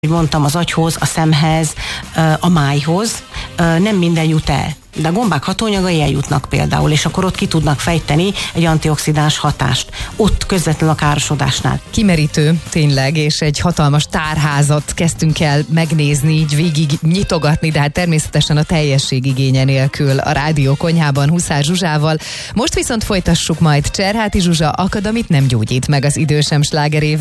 mondtam, az agyhoz, a szemhez, a májhoz, nem minden jut el. De a gombák hatóanyagai eljutnak például, és akkor ott ki tudnak fejteni egy antioxidáns hatást. Ott közvetlenül a károsodásnál. Kimerítő, tényleg, és egy hatalmas tárházat kezdtünk el megnézni, így végig nyitogatni, de hát természetesen a teljesség igénye nélkül a Rádió Konyhában Huszár Zsuzsával. Most viszont folytassuk majd Cserháti Zsuzsa akad, amit nem gyógyít meg az idő sem slágerével.